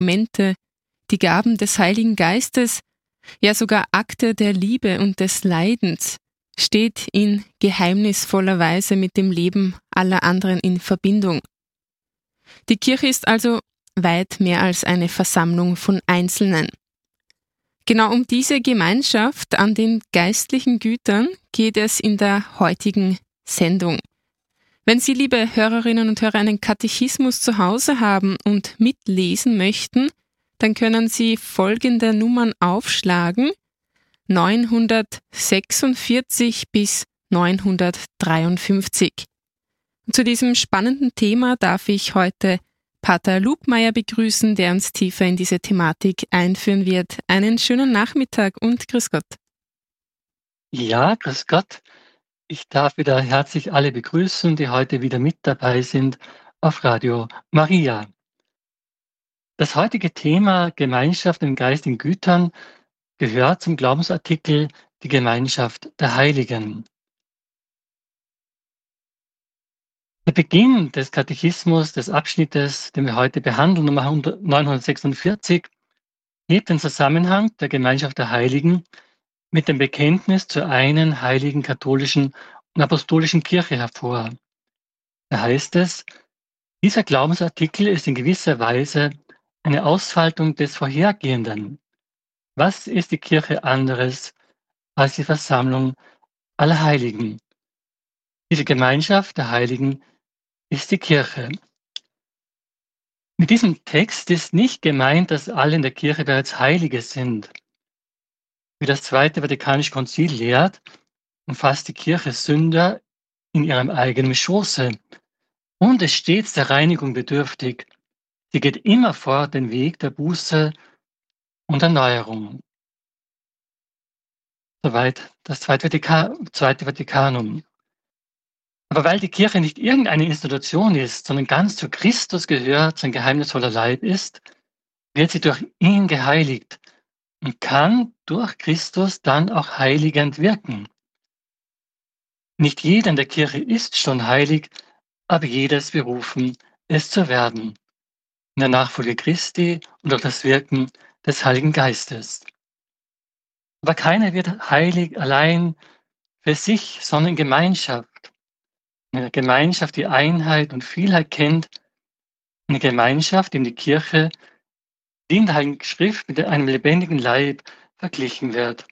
Sakramente, die Gaben des Heiligen Geistes, ja sogar Akte der Liebe und des Leidens, steht in geheimnisvoller Weise mit dem Leben aller anderen in Verbindung. Die Kirche ist also weit mehr als eine Versammlung von Einzelnen. Genau um diese Gemeinschaft an den geistlichen Gütern geht es in der heutigen Sendung. Wenn Sie, liebe Hörerinnen und Hörer, einen Katechismus zu Hause haben und mitlesen möchten, dann können Sie folgende Nummern aufschlagen: 946 bis 953. Und zu diesem spannenden Thema darf ich heute Pater Lugmeier begrüßen, der uns tiefer in diese Thematik einführen wird. Einen schönen Nachmittag und grüß Gott. Ja, grüß Gott. Ich darf wieder herzlich alle begrüßen, die heute wieder mit dabei sind auf Radio Maria. Das heutige Thema Gemeinschaft in geistigen Gütern gehört zum Glaubensartikel die Gemeinschaft der Heiligen. Der Beginn des Katechismus des Abschnittes, den wir heute behandeln, Nummer 946, hebt den Zusammenhang der Gemeinschaft der Heiligen mit dem Bekenntnis zur einen heiligen katholischen und apostolischen Kirche hervor. Da heißt es, dieser Glaubensartikel ist in gewisser Weise eine Ausfaltung des Vorhergehenden. Was ist die Kirche anderes als die Versammlung aller Heiligen? Diese Gemeinschaft der Heiligen ist die Kirche. Mit diesem Text ist nicht gemeint, dass alle in der Kirche bereits Heilige sind. Wie das Zweite Vatikanische Konzil lehrt, umfasst die Kirche Sünder in ihrem eigenen Schoße und ist stets der Reinigung bedürftig. Sie geht immerfort den Weg der Buße und Erneuerung. Soweit das Zweite Vatikanum. Aber weil die Kirche nicht irgendeine Institution ist, sondern ganz zu Christus gehört, sein geheimnisvoller Leib ist, wird sie durch ihn geheiligt und kann durch Christus dann auch heiligend wirken. Nicht jeder in der Kirche ist schon heilig, aber jeder ist berufen, es zu werden, in der Nachfolge Christi und durch das Wirken des Heiligen Geistes. Aber keiner wird heilig allein für sich, sondern in Gemeinschaft. Eine Gemeinschaft, die Einheit und Vielheit kennt. Eine Gemeinschaft, in die Kirche, die in der Heiligen Schrift mit einem lebendigen Leib verglichen wird.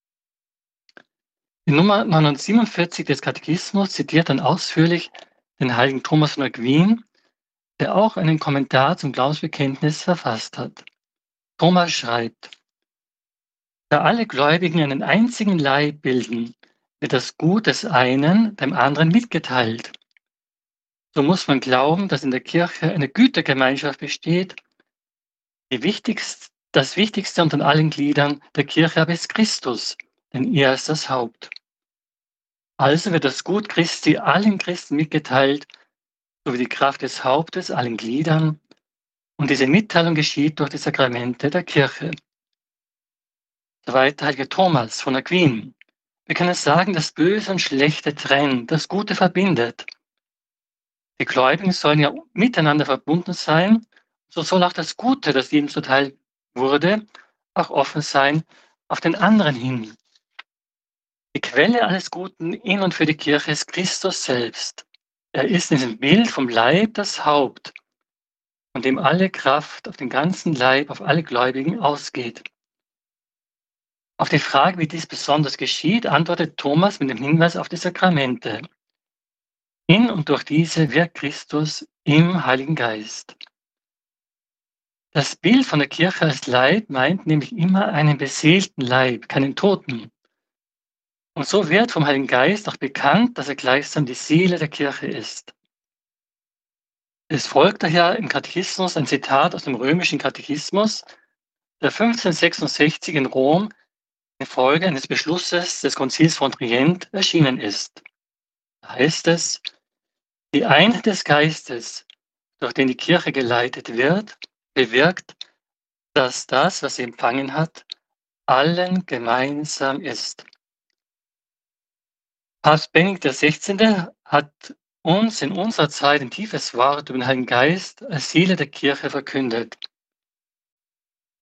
Die Nummer 947 des Katechismus zitiert dann ausführlich den heiligen Thomas von Aquin, der auch einen Kommentar zum Glaubensbekenntnis verfasst hat. Thomas schreibt: Da alle Gläubigen einen einzigen Leib bilden, wird das Gut des einen dem anderen mitgeteilt. So muss man glauben, dass in der Kirche eine Gütergemeinschaft besteht. Das Wichtigste unter allen Gliedern der Kirche aber ist Christus, denn er ist das Haupt. Also wird das Gut Christi allen Christen mitgeteilt, sowie die Kraft des Hauptes allen Gliedern, und diese Mitteilung geschieht durch die Sakramente der Kirche. Soweit heilige Thomas von Aquin. Wir können sagen, das Böse und Schlechte trennt, das Gute verbindet. Die Gläubigen sollen ja miteinander verbunden sein, so soll auch das Gute, das jedem zuteil wurde, auch offen sein auf den anderen hin. Die Quelle alles Guten in und für die Kirche ist Christus selbst. Er ist in diesem Bild vom Leib das Haupt, von dem alle Kraft auf den ganzen Leib, auf alle Gläubigen ausgeht. Auf die Frage, wie dies besonders geschieht, antwortet Thomas mit dem Hinweis auf die Sakramente. In und durch diese wirkt Christus im Heiligen Geist. Das Bild von der Kirche als Leib meint nämlich immer einen beseelten Leib, keinen Toten. Und so wird vom Heiligen Geist auch bekannt, dass er gleichsam die Seele der Kirche ist. Es folgt daher im Katechismus ein Zitat aus dem römischen Katechismus, der 1566 in Rom infolge eines Beschlusses des Konzils von Trient erschienen ist. Da heißt es: Die Einheit des Geistes, durch den die Kirche geleitet wird, bewirkt, dass das, was sie empfangen hat, allen gemeinsam ist. Papst Benedikt XVI. Hat uns in unserer Zeit ein tiefes Wort über den Heiligen Geist als Seele der Kirche verkündet.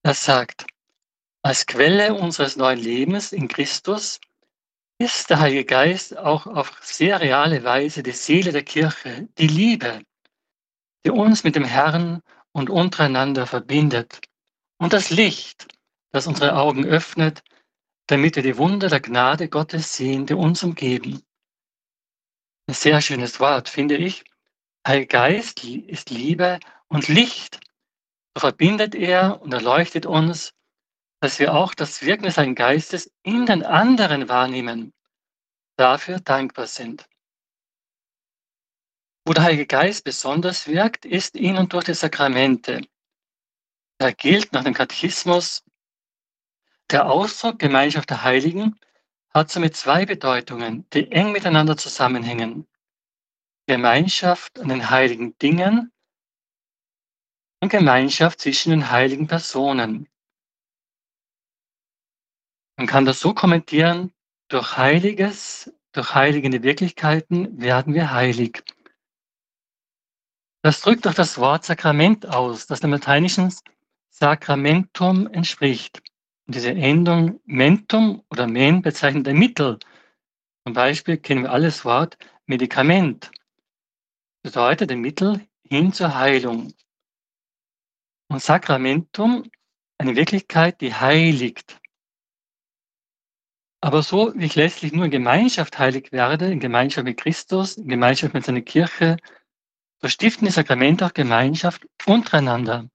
Er sagt, als Quelle unseres neuen Lebens in Christus ist der Heilige Geist auch auf sehr reale Weise die Seele der Kirche, die Liebe, die uns mit dem Herrn und untereinander verbindet, und das Licht, das unsere Augen öffnet, damit wir die Wunder der Gnade Gottes sehen, die uns umgeben. Ein sehr schönes Wort, finde ich. Heiliger Geist ist Liebe und Licht. So verbindet er und erleuchtet uns, dass wir auch das Wirken des Heiligen Geistes in den anderen wahrnehmen, dafür dankbar sind. Wo der Heilige Geist besonders wirkt, ist in und durch die Sakramente. Er gilt nach dem Katechismus, der Ausdruck Gemeinschaft der Heiligen hat somit zwei Bedeutungen, die eng miteinander zusammenhängen. Gemeinschaft an den heiligen Dingen und Gemeinschaft zwischen den heiligen Personen. Man kann das so kommentieren, durch Heiliges, durch heiligende Wirklichkeiten werden wir heilig. Das drückt durch das Wort Sakrament aus, das dem lateinischen Sacramentum entspricht. Und diese Endung mentum oder men bezeichnet ein Mittel. Zum Beispiel kennen wir alles Wort Medikament. Bedeutet ein Mittel hin zur Heilung. Und Sakramentum, eine Wirklichkeit, die heiligt. Aber so wie ich letztlich nur in Gemeinschaft heilig werde, in Gemeinschaft mit Christus, in Gemeinschaft mit seiner Kirche, so stiften die Sakramente auch Gemeinschaft untereinander.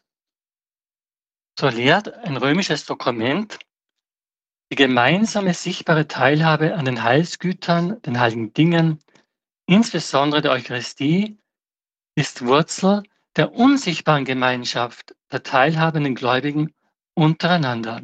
So lehrt ein römisches Dokument die gemeinsame sichtbare Teilhabe an den Heilsgütern, den heiligen Dingen, insbesondere der Eucharistie, ist Wurzel der unsichtbaren Gemeinschaft der teilhabenden Gläubigen untereinander.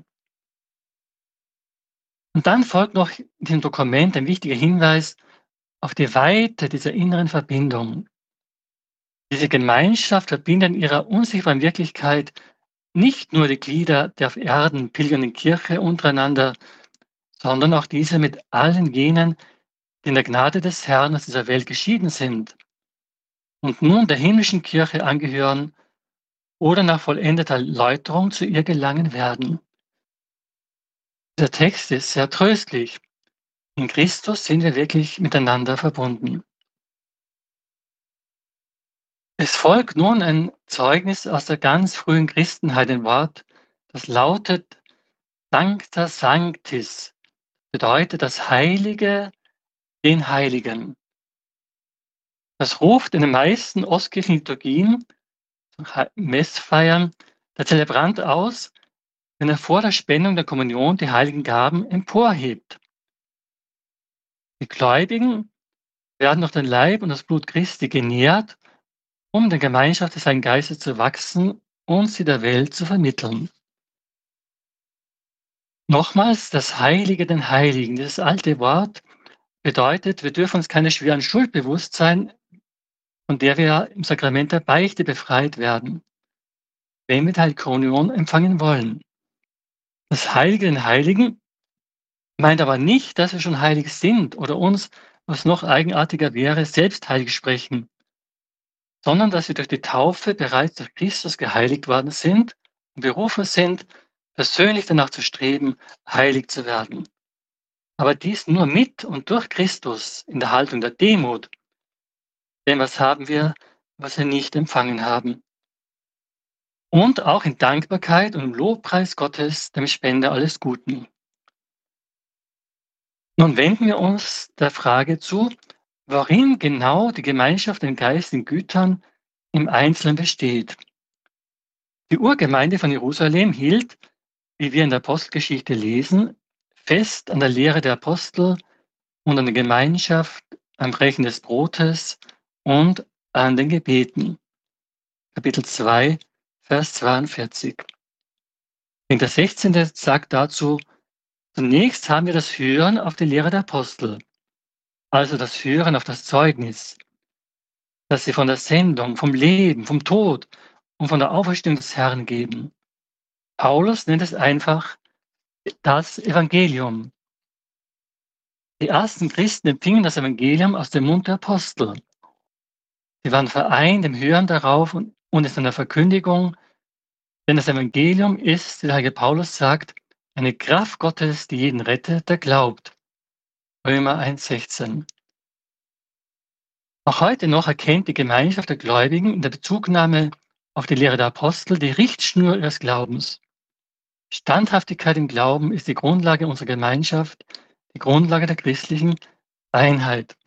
Und dann folgt noch in dem Dokument ein wichtiger Hinweis auf die Weite dieser inneren Verbindung. Diese Gemeinschaft verbindet in ihrer unsichtbaren Wirklichkeit nicht nur die Glieder der auf Erden pilgernden Kirche untereinander, sondern auch diese mit allen jenen, die in der Gnade des Herrn aus dieser Welt geschieden sind und nun der himmlischen Kirche angehören oder nach vollendeter Läuterung zu ihr gelangen werden. Der Text ist sehr tröstlich. In Christus sind wir wirklich miteinander verbunden. Es folgt nun ein Zeugnis aus der ganz frühen Christenheit, ein Wort, das lautet Sancta Sanctis, bedeutet das Heilige den Heiligen. Das ruft in den meisten ostkirchlichen Liturgien, Messfeiern, der Zelebrant aus, wenn er vor der Spendung der Kommunion die heiligen Gaben emporhebt. Die Gläubigen werden durch den Leib und das Blut Christi genährt, um der Gemeinschaft des Heiligen Geistes zu wachsen und sie der Welt zu vermitteln. Nochmals, das Heilige den Heiligen, dieses alte Wort bedeutet, wir dürfen uns keine schweren Schuld bewusst sein, von der wir im Sakrament der Beichte befreit werden, wenn wir die Heilige Kommunion empfangen wollen. Das Heilige den Heiligen meint aber nicht, dass wir schon heilig sind oder uns, was noch eigenartiger wäre, selbst heilig sprechen, sondern dass wir durch die Taufe bereits durch Christus geheiligt worden sind und berufen sind, persönlich danach zu streben, heilig zu werden. Aber dies nur mit und durch Christus in der Haltung der Demut. Denn was haben wir, was wir nicht empfangen haben? Und auch in Dankbarkeit und im Lobpreis Gottes, dem Spender alles Guten. Nun wenden wir uns der Frage zu, worin genau die Gemeinschaft den geistigen Gütern im Einzelnen besteht. Die Urgemeinde von Jerusalem hielt, wie wir in der Apostelgeschichte lesen, fest an der Lehre der Apostel und an der Gemeinschaft, am Brechen des Brotes und an den Gebeten. Kapitel 2, Vers 42. Der 16. sagt dazu, zunächst haben wir das Hören auf die Lehre der Apostel, also das Hören auf das Zeugnis, das sie von der Sendung, vom Leben, vom Tod und von der Auferstehung des Herrn geben. Paulus nennt es einfach das Evangelium. Die ersten Christen empfingen das Evangelium aus dem Mund der Apostel. Sie waren vereint im Hören darauf und in seiner Verkündigung, Denn das Evangelium ist, wie der heilige Paulus sagt, eine Kraft Gottes, die jeden rettet, der glaubt. Römer 1,16. Auch heute noch erkennt die Gemeinschaft der Gläubigen in der Bezugnahme auf die Lehre der Apostel die Richtschnur ihres Glaubens. Standhaftigkeit im Glauben ist die Grundlage unserer Gemeinschaft, die Grundlage der christlichen Einheit.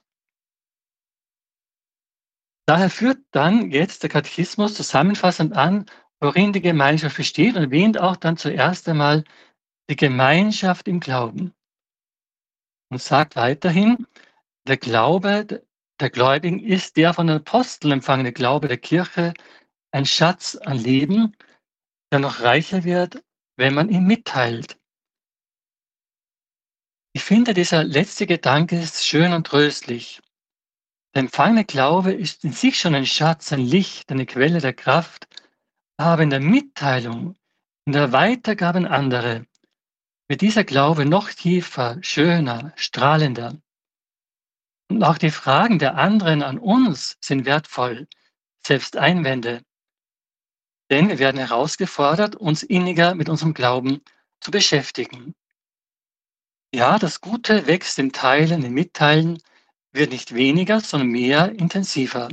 Daher führt dann jetzt der Katechismus zusammenfassend an, worin die Gemeinschaft besteht und erwähnt auch dann zuerst einmal die Gemeinschaft im Glauben und sagt weiterhin, der Glaube der Gläubigen ist der von den Aposteln empfangene Glaube der Kirche, ein Schatz an Leben, der noch reicher wird, wenn man ihn mitteilt. Ich finde, dieser letzte Gedanke ist schön und tröstlich. Der empfangene Glaube ist in sich schon ein Schatz, ein Licht, eine Quelle der Kraft, aber in der Mitteilung, in der Weitergabe an andere, wird dieser Glaube noch tiefer, schöner, strahlender. Und auch die Fragen der anderen an uns sind wertvoll, selbst Einwände. Denn wir werden herausgefordert, uns inniger mit unserem Glauben zu beschäftigen. Ja, das Gute wächst im Teilen, im Mitteilen, wird nicht weniger, sondern mehr intensiver.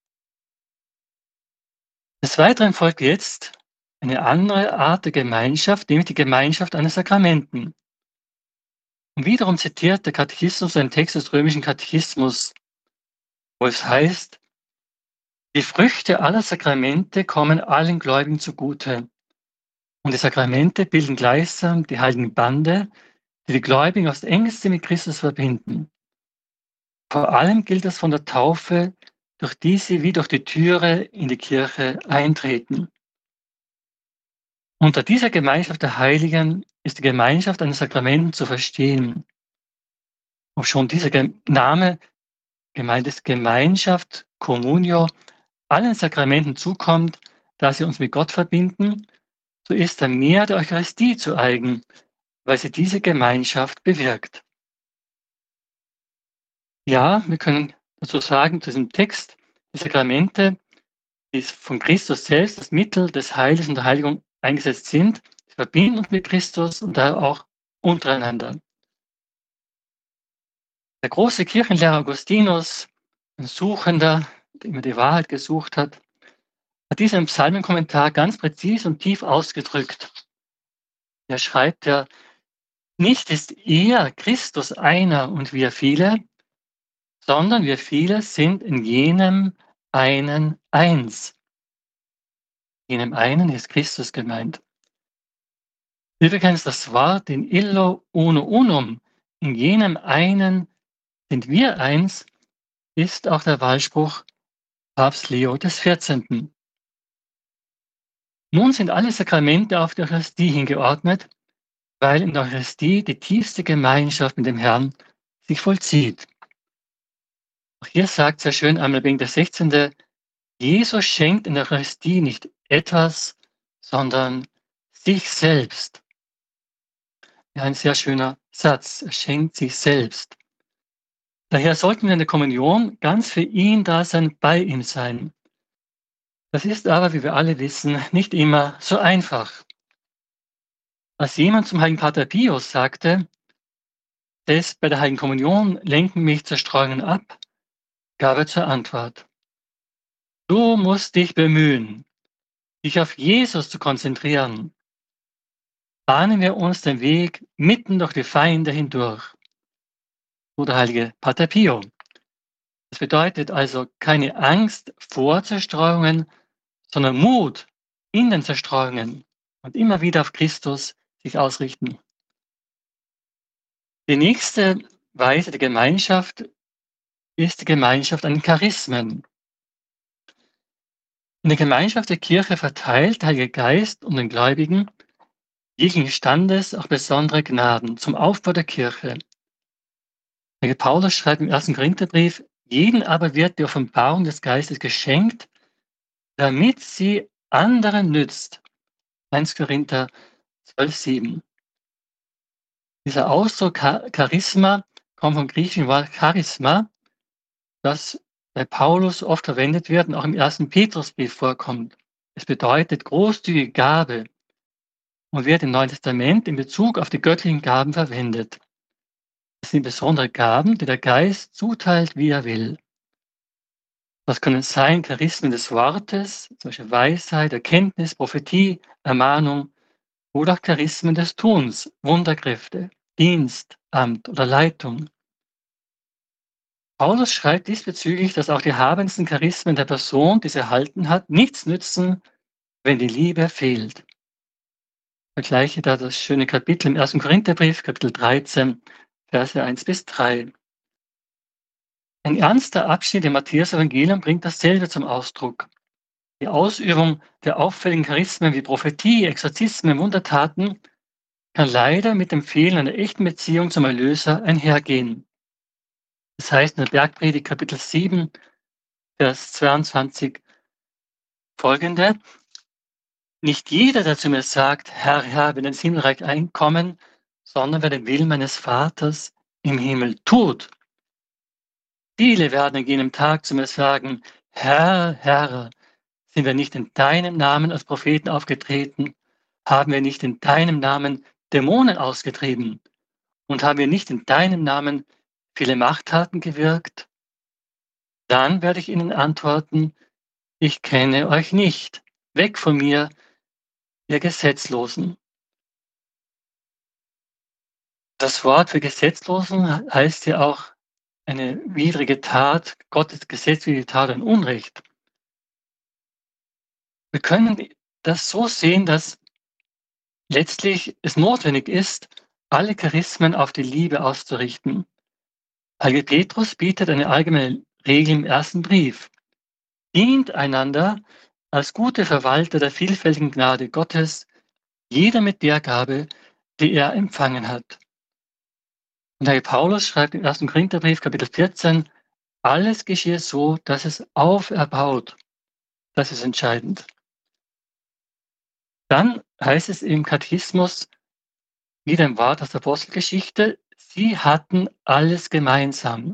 Des Weiteren folgt jetzt eine andere Art der Gemeinschaft, nämlich die Gemeinschaft an den Sakramenten. Und wiederum zitiert der Katechismus einen Text des römischen Katechismus, wo es heißt, die Früchte aller Sakramente kommen allen Gläubigen zugute. Und die Sakramente bilden gleichsam die heiligen Bande, die die Gläubigen aufs engste mit Christus verbinden. Vor allem gilt das von der Taufe, durch die sie wie durch die Türe in die Kirche eintreten. Unter dieser Gemeinschaft der Heiligen ist die Gemeinschaft an den Sakramenten zu verstehen. Obschon dieser Name gemeint ist Gemeinschaft, Communio, allen Sakramenten zukommt, da sie uns mit Gott verbinden, so ist der mehr der Eucharistie zu eigen, weil sie diese Gemeinschaft bewirkt. Ja, wir können dazu sagen, zu diesem Text, die Sakramente, die von Christus selbst das Mittel des Heils und der Heiligung eingesetzt sind, sie verbinden uns mit Christus und daher auch untereinander. Der große Kirchenlehrer Augustinus, ein Suchender, der immer die Wahrheit gesucht hat diesen Psalmenkommentar ganz präzise und tief ausgedrückt. Er schreibt ja, nicht ist er, Christus, einer und wir viele, sondern wir viele sind in jenem einen eins. In jenem einen ist Christus gemeint. Übrigens das Wort in illo uno unum, in jenem einen sind wir eins, ist auch der Wahlspruch Papst Leo des 14. Nun sind alle Sakramente auf die Eucharistie hingeordnet, weil in der Eucharistie die tiefste Gemeinschaft mit dem Herrn sich vollzieht. Auch hier sagt sehr schön einmal Benedikt XVI., Jesus schenkt in der Eucharistie nicht etwas, sondern sich selbst. Ja, ein sehr schöner Satz. Er schenkt sich selbst. Daher sollten wir in der Kommunion ganz für ihn da sein, bei ihm sein. Das ist aber, wie wir alle wissen, nicht immer so einfach. Als jemand zum heiligen Pater Pius sagte, das bei der heiligen Kommunion lenken mich Zerstreuungen ab, gab er zur Antwort, du musst dich bemühen, dich auf Jesus zu konzentrieren. Bahnen wir uns den Weg mitten durch die Feinde hindurch. So der heilige Pater Pio. Das bedeutet also keine Angst vor Zerstreuungen, sondern Mut in den Zerstreuungen und immer wieder auf Christus sich ausrichten. Die nächste Weise der Gemeinschaft ist die Gemeinschaft an den Charismen. In der Gemeinschaft der Kirche verteilt der Heilige Geist und den Gläubigen jeglichen Standes auch besondere Gnaden zum Aufbau der Kirche. Heilige Paulus schreibt im 1. Korintherbrief, jeden aber wird die Offenbarung des Geistes geschenkt, damit sie anderen nützt. 1. Korinther 12,7. Dieser Ausdruck Charisma kommt vom griechischen Wort Charisma, das bei Paulus oft verwendet wird und auch im 1. Petrusbrief vorkommt. Es bedeutet großzügige Gabe und wird im Neuen Testament in Bezug auf die göttlichen Gaben verwendet. Es sind besondere Gaben, die der Geist zuteilt, wie er will. Das können sein Charismen des Wortes, zum Beispiel Weisheit, Erkenntnis, Prophetie, Ermahnung oder auch Charismen des Tuns, Wunderkräfte, Dienst, Amt oder Leitung. Paulus schreibt diesbezüglich, dass auch die habendsten Charismen der Person, die sie erhalten hat, nichts nützen, wenn die Liebe fehlt. Vergleiche da das schöne Kapitel im 1. Korintherbrief, Kapitel 13, Verse 1 bis 3. Ein ernster Abschnitt im Matthäus-Evangelium bringt dasselbe zum Ausdruck. Die Ausübung der auffälligen Charismen wie Prophetie, Exorzismen, Wundertaten kann leider mit dem Fehlen einer echten Beziehung zum Erlöser einhergehen. Das heißt in der Bergpredigt Kapitel 7, Vers 22 folgende: Nicht jeder, der zu mir sagt, Herr, Herr, wird ins Himmelreich einkommen, sondern wer den Willen meines Vaters im Himmel tut. Viele werden in jenem Tag zu mir sagen, Herr, Herr, sind wir nicht in deinem Namen als Propheten aufgetreten? Haben wir nicht in deinem Namen Dämonen ausgetrieben? Und haben wir nicht in deinem Namen viele Machttaten gewirkt? Dann werde ich ihnen antworten, ich kenne euch nicht. Weg von mir, ihr Gesetzlosen. Das Wort für Gesetzlosen heißt ja auch eine widrige Tat, Gottes gesetzwidrige Tat, ein Unrecht. Wir können das so sehen, dass letztlich es notwendig ist, alle Charismen auf die Liebe auszurichten. Heilige Petrus bietet eine allgemeine Regel im ersten Brief. Dient einander als gute Verwalter der vielfältigen Gnade Gottes, jeder mit der Gabe, die er empfangen hat. Und Heilige Paulus schreibt im 1. Korintherbrief, Kapitel 14, alles geschehe so, dass es auferbaut. Das ist entscheidend. Dann heißt es im Katechismus, wieder ein Wort aus der Apostelgeschichte, sie hatten alles gemeinsam.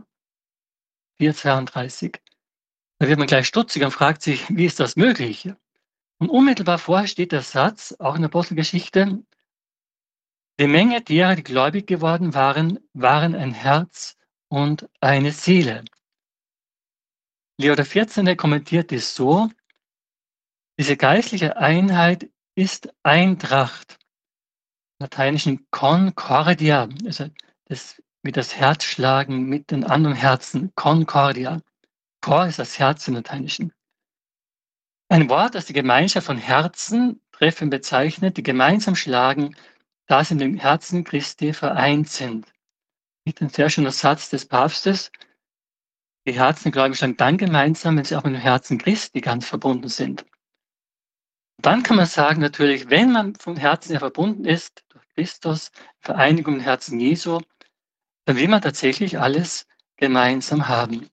4,32. Da wird man gleich stutzig und fragt sich, wie ist das möglich? Und unmittelbar vorher steht der Satz, auch in der Apostelgeschichte, die Menge derer, die gläubig geworden waren, waren ein Herz und eine Seele. Leo XIV. Kommentiert dies so, diese geistliche Einheit ist Eintracht. Im Lateinischen Concordia, also das, wie das Herzschlagen mit den anderen Herzen, Concordia. Cor ist das Herz im Lateinischen. Ein Wort, das die Gemeinschaft von Herzen treffend bezeichnet, die gemeinsam schlagen, da sie in dem Herzen Christi vereint sind. Mit ein sehr schöner Satz des Papstes, die Herzen, glaube ich, schlagen dann gemeinsam, wenn sie auch mit dem Herzen Christi ganz verbunden sind. Dann kann man sagen, natürlich, wenn man vom Herzen her verbunden ist, durch Christus, Vereinigung im Herzen Jesu, dann will man tatsächlich alles gemeinsam haben.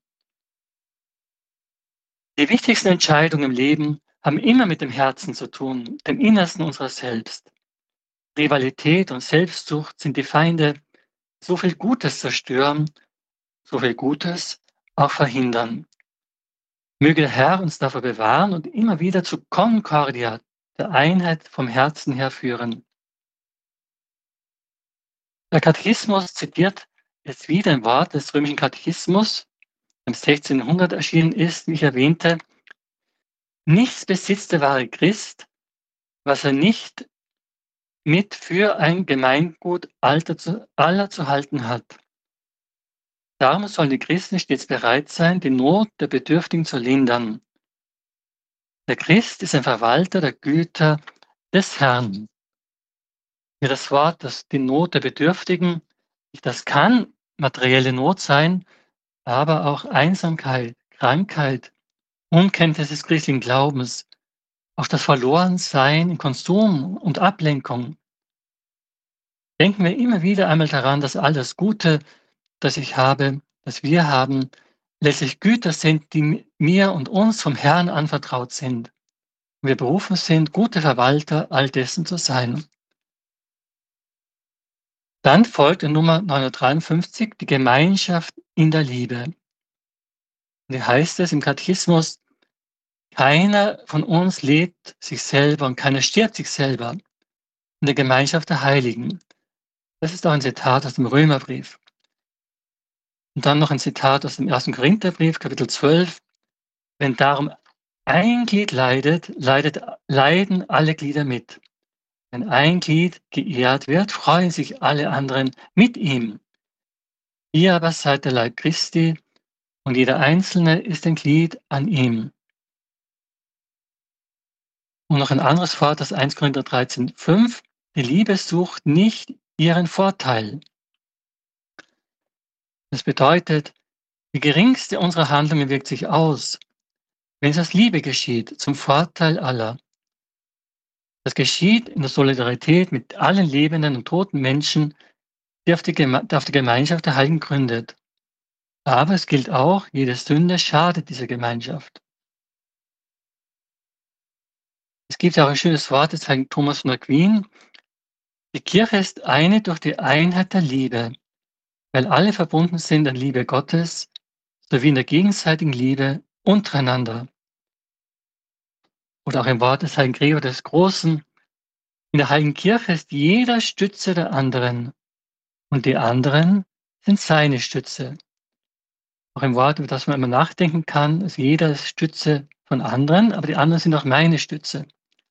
Die wichtigsten Entscheidungen im Leben haben immer mit dem Herzen zu tun, dem Innersten unserer selbst. Rivalität und Selbstsucht sind die Feinde, so viel Gutes zerstören, so viel Gutes auch verhindern. Möge der Herr uns davor bewahren und immer wieder zu Concordia, der Einheit vom Herzen her führen. Der Katechismus zitiert jetzt wieder ein Wort des römischen Katechismus, im 1600 erschienen ist, wie ich erwähnte, nichts besitzt der wahre Christ, was er nicht mit für ein Gemeingut aller zu halten hat. Darum sollen die Christen stets bereit sein, die Not der Bedürftigen zu lindern. Der Christ ist ein Verwalter der Güter des Herrn. Hier das Wort, dass die Not der Bedürftigen, das kann materielle Not sein, aber auch Einsamkeit, Krankheit, Unkenntnis des christlichen Glaubens, auch das Verlorensein in Konsum und Ablenkung. Denken wir immer wieder einmal daran, dass all das Gute, das ich habe, das wir haben, letztlich Güter sind, die mir und uns vom Herrn anvertraut sind. Und wir berufen sind, gute Verwalter all dessen zu sein. Dann folgt in Nummer 953 die Gemeinschaft in der Liebe. Hier heißt es im Katechismus, Keiner von uns lebt sich selber und keiner stirbt sich selber in der Gemeinschaft der Heiligen. Das ist auch ein Zitat aus dem Römerbrief. Und dann noch ein Zitat aus dem 1. Korintherbrief, Kapitel 12. Wenn darum ein Glied leidet, leiden alle Glieder mit. Wenn ein Glied geehrt wird, freuen sich alle anderen mit ihm. Ihr aber seid der Leib Christi und jeder Einzelne ist ein Glied an ihm. Und noch ein anderes Wort, das 1. Korinther 13,5. Die Liebe sucht nicht ihren Vorteil. Das bedeutet, die geringste unserer Handlungen wirkt sich aus, wenn es aus Liebe geschieht, zum Vorteil aller. Das geschieht in der Solidarität mit allen lebenden und toten Menschen, die auf die Gemeinschaft der Heiligen gründet. Aber es gilt auch, jede Sünde schadet dieser Gemeinschaft. Es gibt ja auch ein schönes Wort des heiligen Thomas von Aquin. Die Kirche ist eine durch die Einheit der Liebe, weil alle verbunden sind an Liebe Gottes sowie in der gegenseitigen Liebe untereinander. Oder auch im Wort des heiligen Gregor des Großen. In der heiligen Kirche ist jeder Stütze der anderen und die anderen sind seine Stütze. Auch im Wort, über das man immer nachdenken kann, ist jeder Stütze von anderen, aber die anderen sind auch meine Stütze.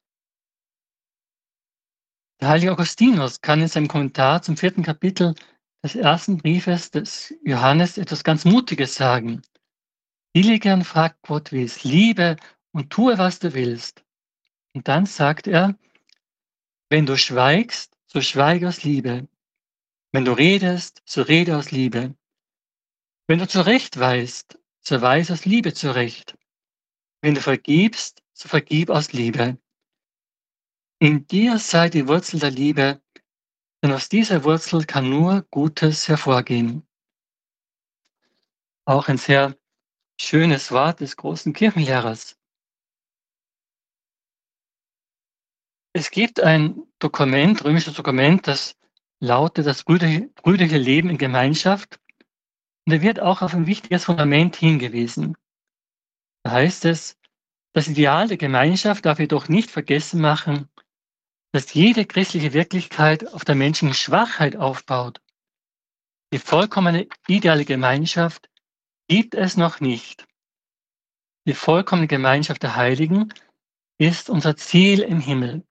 Der heilige Augustinus kann in seinem Kommentar zum 4. Kapitel des 1. Briefes des Johannes etwas ganz Mutiges sagen. Diligent fragt Gott wies, liebe und tue, was du willst. Und dann sagt er, wenn du schweigst, so schweige aus Liebe. Wenn du redest, so rede aus Liebe. Wenn du zurechtweist, so weis aus Liebe zurecht. Wenn du vergibst, so vergib aus Liebe. In dir sei die Wurzel der Liebe, denn aus dieser Wurzel kann nur Gutes hervorgehen. Auch ein sehr schönes Wort des großen Kirchenlehrers. Es gibt ein Dokument, römisches Dokument, das lautet das brüderliche Leben in Gemeinschaft. Und da wird auch auf ein wichtiges Fundament hingewiesen. Da heißt es, das Ideal der Gemeinschaft darf jedoch nicht vergessen machen, dass jede christliche Wirklichkeit auf der menschlichen Schwachheit aufbaut. Die vollkommene ideale Gemeinschaft gibt es noch nicht. Die vollkommene Gemeinschaft der Heiligen ist unser Ziel im Himmel.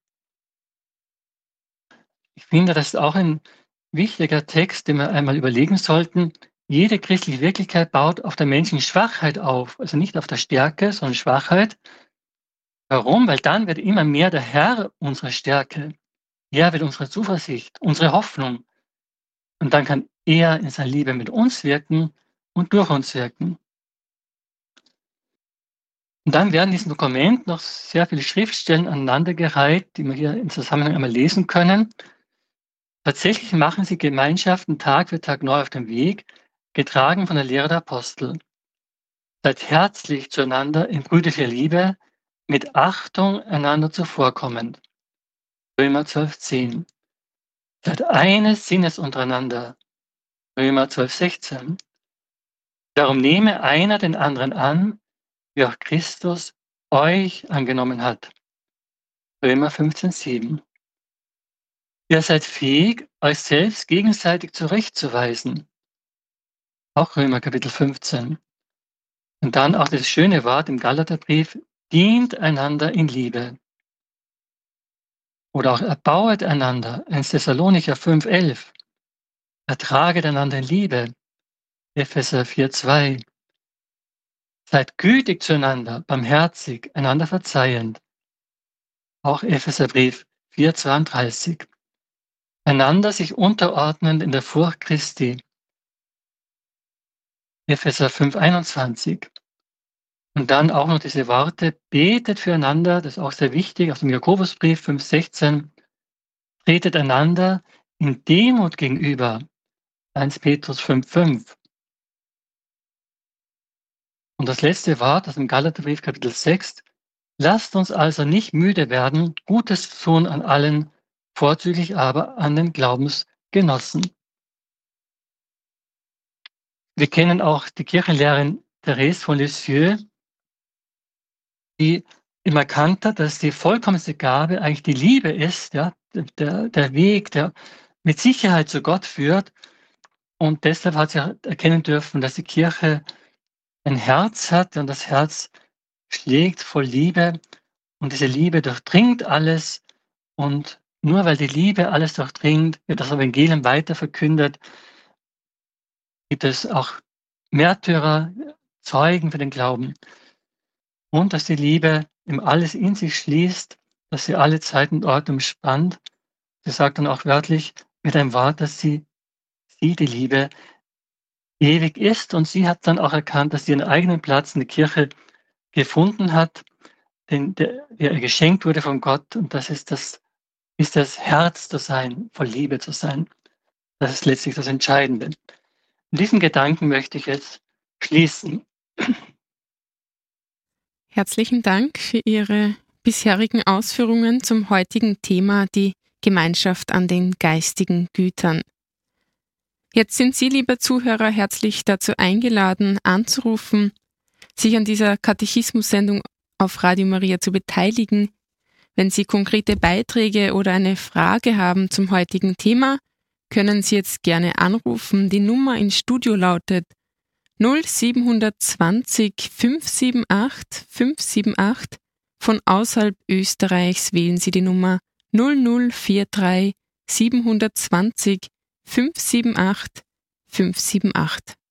Ich finde, das ist auch ein wichtiger Text, den wir einmal überlegen sollten. Jede christliche Wirklichkeit baut auf der menschlichen Schwachheit auf, also nicht auf der Stärke, sondern Schwachheit. Warum? Weil dann wird immer mehr der Herr unsere Stärke. Er wird unsere Zuversicht, unsere Hoffnung. Und dann kann er in seiner Liebe mit uns wirken und durch uns wirken. Und dann werden in diesem Dokument noch sehr viele Schriftstellen aneinandergereiht, die wir hier im Zusammenhang einmal lesen können. Tatsächlich machen sie Gemeinschaften Tag für Tag neu auf dem Weg, getragen von der Lehre der Apostel. Seid herzlich zueinander in brüderlicher Liebe, mit Achtung einander zuvorkommend. Römer 12,10. Seid eines Sinnes untereinander. Römer 12,16. Darum nehme einer den anderen an, wie auch Christus euch angenommen hat. Römer 15,7. Ihr seid fähig, euch selbst gegenseitig zurechtzuweisen. Auch Römer Kapitel 15. Und dann auch das schöne Wort im Galaterbrief, dient einander in Liebe. Oder auch erbauet einander, 1. Thessalonicher 5,11. Ertraget einander in Liebe, Epheser 4,2. Seid gütig zueinander, barmherzig, einander verzeihend. Auch Epheserbrief 4,32. Einander sich unterordnend in der Furcht Christi. Epheser 5,21. Und dann auch noch diese Worte, betet füreinander, das ist auch sehr wichtig, aus dem Jakobusbrief 5,16. Tretet einander in Demut gegenüber. 1. Petrus 5,5. Und das letzte Wort aus dem Galaterbrief Kapitel 6. Lasst uns also nicht müde werden, Gutes zu tun an allen, vorzüglich aber an den Glaubensgenossen. Wir kennen auch die Kirchenlehrerin Therese von Lisieux, die immer erkannt hat, dass die vollkommenste Gabe eigentlich die Liebe ist, ja, der Weg, der mit Sicherheit zu Gott führt. Und deshalb hat sie auch erkennen dürfen, dass die Kirche ein Herz hat und das Herz schlägt voll Liebe und diese Liebe durchdringt alles. Und nur weil die Liebe alles durchdringt, wird das Evangelium weiter verkündet, gibt es auch Märtyrer, Zeugen für den Glauben. Und dass die Liebe eben alles in sich schließt, dass sie alle Zeit und Ort umspannt. Sie sagt dann auch wörtlich mit einem Wort, dass sie, die Liebe, ewig ist. Und sie hat dann auch erkannt, dass sie ihren eigenen Platz in der Kirche gefunden hat, der ihr geschenkt wurde von Gott. Und das ist das Herz zu sein, voll Liebe zu sein. Das ist letztlich das Entscheidende. Und diesen Gedanken möchte ich jetzt schließen. Herzlichen Dank für Ihre bisherigen Ausführungen zum heutigen Thema, die Gemeinschaft an den geistigen Gütern. Jetzt sind Sie, lieber Zuhörer, herzlich dazu eingeladen, anzurufen, sich an dieser Katechismus-Sendung auf Radio Maria zu beteiligen. Wenn Sie konkrete Beiträge oder eine Frage haben zum heutigen Thema, können Sie jetzt gerne anrufen. Die Nummer ins Studio lautet 0720 578 578. Von außerhalb Österreichs wählen Sie die Nummer 0043 720 578 578.